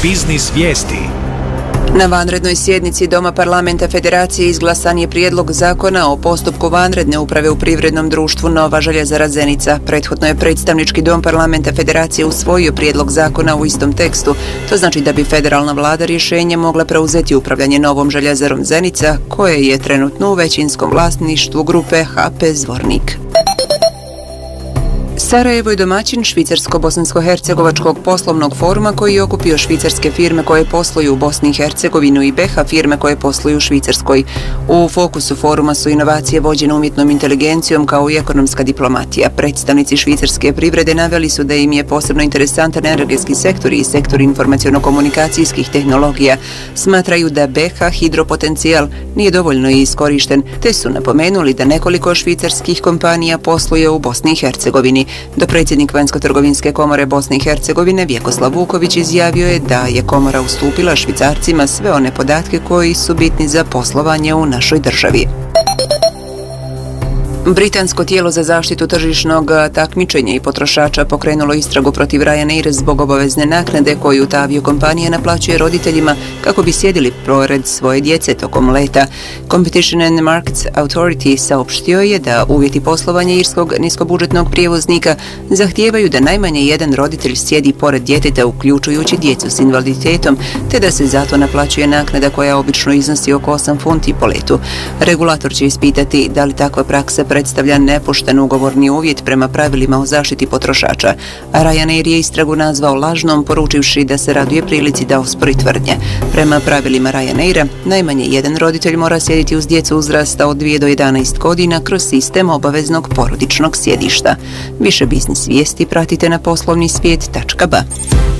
Biznis vijesti. Na vanrednoj sjednici Doma parlamenta Federacije izglasan je prijedlog zakona o postupku vanredne uprave u privrednom društvu Nova željezara Zenica. Prethodno je predstavnički Dom parlamenta Federacije usvojio prijedlog zakona u istom tekstu. To znači da bi federalna vlada rješenje mogla preuzeti upravljanje Novom željezarom Zenica, koje je trenutno u većinskom vlasništvu grupe HP Zvornik. Sarajevo je domaćin Švicarsko-bosansko-hercegovačkog poslovnog foruma koji je okupio švicarske firme koje posluju u Bosni i Hercegovinu i BiH firme koje posluju u Švicarskoj. U fokusu foruma su inovacije vođene umjetnom inteligencijom kao i ekonomska diplomatija. Predstavnici švicarske privrede naveli su da im je posebno interesantan energetski sektor i sektor informaciono-komunikacijskih tehnologija. Smatraju da BiH hidropotencijal nije dovoljno iskorišten, te su napomenuli da nekoliko švicarskih kompanija posluje u Bosni i Hercegovini. Dopredsjednik Vanjsko-trgovinske komore Bosne i Hercegovine Vjekoslav Vuković izjavio je da je komora ustupila Švicarcima sve one podatke koji su bitni za poslovanje u našoj državi. Britansko tijelo za zaštitu tržišnog takmičenja i potrošača pokrenulo istragu protiv Ryanair zbog obavezne naknade koju ta aviokompanija naplaćuje roditeljima kako bi sjedili pored svoje djece tokom leta. Competition and Markets Authority saopštio je da uvjeti poslovanja irskog niskobudžetnog prijevoznika zahtijevaju da najmanje jedan roditelj sjedi pored djeteta, uključujući djecu s invaliditetom, te da se zato naplaćuje naknada koja obično iznosi oko 8 funti po letu. Regulator će ispitati da li takva praksa predstavlja nepošten ugovorni uvjet prema pravilima o zaštiti potrošača, a Ryanair je istragu nazvao lažnom, poručivši da se raduje prilici da ospori tvrdnje. Prema pravilima Ryanaira, najmanje jedan roditelj mora sjediti uz djecu uzrasta od 2 do 11 godina kroz sistem obaveznog porodičnog sjedišta. Više biznis vijesti pratite na poslovnisvijet.ba.